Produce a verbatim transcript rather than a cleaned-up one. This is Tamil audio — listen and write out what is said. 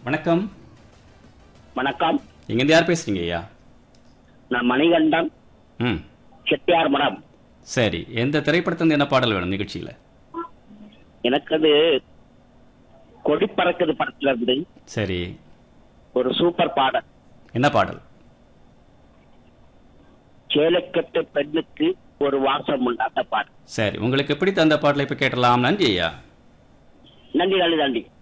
வணக்கம். வணக்கம். இங்கேருந்து யார் பேசுறீங்க ஐயா? நான் மணிகண்டன், ம் செட்டியார் மடம். சரி, எந்த திரைப்படத்துல என்ன பாடல் வேணும் நிகழ்ச்சியில? எனக்கு அது கொடி பறக்குது படத்துல இருந்து சரி, ஒரு சூப்பர் பாடல். என்ன பாடல்? சேலைக்கட்டு பெண்ணுக்கு ஒரு வாசம் உண்டு, அந்த பாடல். சரி, உங்களுக்கு பிடித்த அந்த பாடலை இப்ப கேட்டலாம். நன்றி ஐயா. நன்றி நன்றி நன்றி.